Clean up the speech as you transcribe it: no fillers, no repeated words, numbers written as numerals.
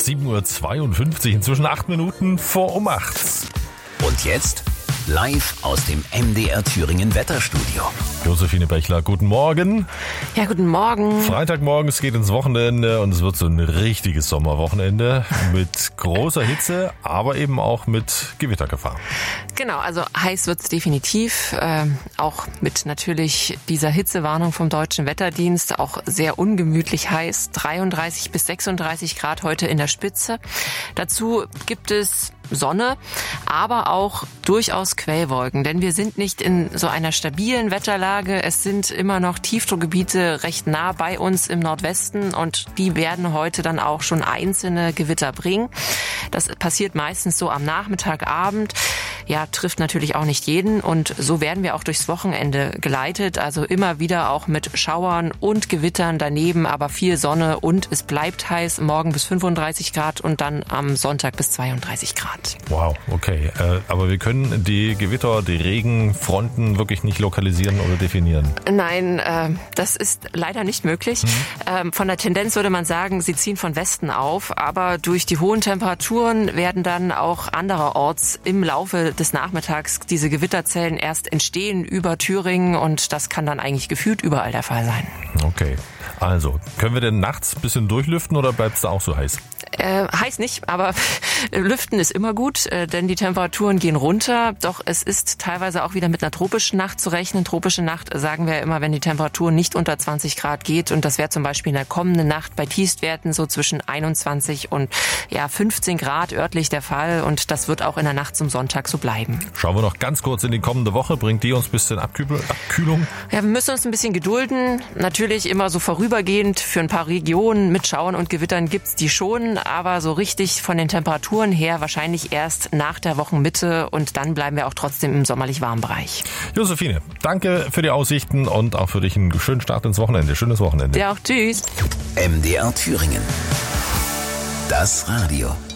7:52 Uhr, inzwischen 8 Minuten vor 8. Und jetzt live aus dem MDR Thüringen Wetterstudio. Josephine Bechler, guten Morgen. Ja, guten Morgen. Freitagmorgen, es geht ins Wochenende und es wird so ein richtiges Sommerwochenende mit großer Hitze, aber eben auch mit Gewittergefahr. Genau, also heiß wird's definitiv, auch mit natürlich dieser Hitzewarnung vom Deutschen Wetterdienst, auch sehr ungemütlich heiß, 33 bis 36 Grad heute in der Spitze. Dazu gibt es Sonne, aber auch durchaus Quellwolken, denn wir sind nicht in so einer stabilen Wetterlage. Es sind immer noch Tiefdruckgebiete recht nah bei uns im Nordwesten und die werden heute dann auch schon einzelne Gewitter bringen. Das passiert meistens so am Nachmittag, Abend. Ja, trifft natürlich auch nicht jeden und so werden wir auch durchs Wochenende geleitet. Also immer wieder auch mit Schauern und Gewittern daneben, aber viel Sonne und es bleibt heiß, morgen bis 35 Grad und dann am Sonntag bis 32 Grad. Wow, okay. Aber wir können die Gewitter, die Regenfronten wirklich nicht lokalisieren oder definieren? Nein, das ist leider nicht möglich. Von der Tendenz würde man sagen, sie ziehen von Westen auf, aber durch die hohen Temperaturen werden dann auch andererorts im Laufe des Nachmittags diese Gewitterzellen erst entstehen über Thüringen und das kann dann eigentlich gefühlt überall der Fall sein. Okay, also können wir denn nachts ein bisschen durchlüften oder bleibt es da auch so heiß? Heiß nicht, aber lüften ist immer gut, denn die Temperaturen gehen runter. Doch es ist teilweise auch wieder mit einer tropischen Nacht zu rechnen. Tropische Nacht sagen wir ja immer, wenn die Temperatur nicht unter 20 Grad geht. Und das wäre zum Beispiel in der kommenden Nacht bei Tiefstwerten so zwischen 21 und 15 Grad örtlich der Fall. Und das wird auch in der Nacht zum Sonntag so bleiben. Schauen wir noch ganz kurz in die kommende Woche. Bringt die uns ein bisschen Abkühlung? Ja, wir müssen uns ein bisschen gedulden. Natürlich immer so vorübergehend. Für ein paar Regionen mit Schauern und Gewittern gibt's die schon. Aber so richtig von den Temperaturen her wahrscheinlich erst nach der Wochenmitte und dann bleiben wir auch trotzdem im sommerlich warmen Bereich. Josephine, danke für die Aussichten und auch für dich einen schönen Start ins Wochenende. Schönes Wochenende. Ja, auch tschüss. MDR Thüringen. Das Radio.